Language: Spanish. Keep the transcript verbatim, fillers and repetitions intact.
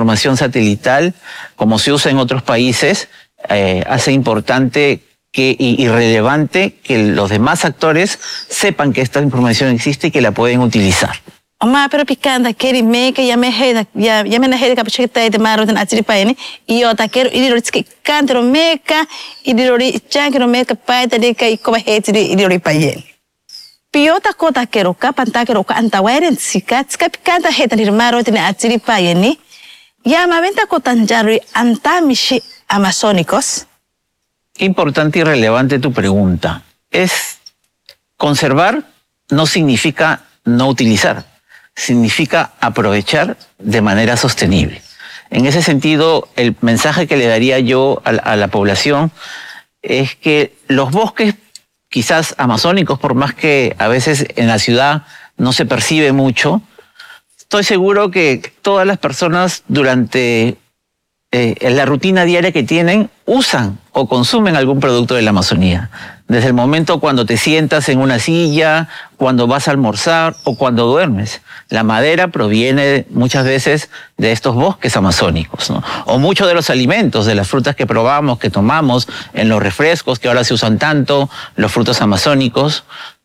información satelital, como se usa en otros países, eh, hace importante que, y, y relevante que los demás actores sepan que esta información existe y que la pueden utilizar. Oma pero pikanda keri meka ya me heda ya ya me na heda kapcheta de maro den atiri paene iyo ta kero idiro tski kantero meka idiro ri chankero meka paita de kai ko hetiri idiro paien piota kota kero ka panta kero ka anta wairen sika tska pikanda heda ni maro den atiri paene ya ma venta kotanjari anta mishi amazónicos. Qué importante y relevante tu pregunta. Es conservar no significa no utilizar. Significa aprovechar de manera sostenible. En ese sentido, el mensaje que le daría yo a la, a la población es que los bosques, quizás amazónicos, por más que a veces en la ciudad no se percibe mucho, estoy seguro que todas las personas durante eh, la rutina diaria que tienen usan o consumen algún producto de la Amazonía. Desde el momento cuando te sientas en una silla, cuando vas a almorzar o cuando duermes. La madera proviene muchas veces de estos bosques amazónicos, ¿no? O muchos de los alimentos, de las frutas que probamos, que tomamos, en los refrescos que ahora se usan tanto, los frutos amazónicos.